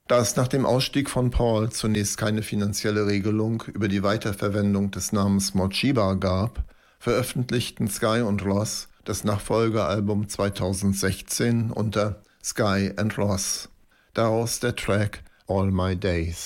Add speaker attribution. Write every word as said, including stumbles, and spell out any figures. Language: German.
Speaker 1: Da es nach dem Ausstieg von Paul zunächst keine finanzielle Regelung über die Weiterverwendung des Namens Morcheeba gab, veröffentlichten Sky und Ross das Nachfolgealbum zweitausendsechzehn unter Sky and Ross. Daraus der Track All My Days.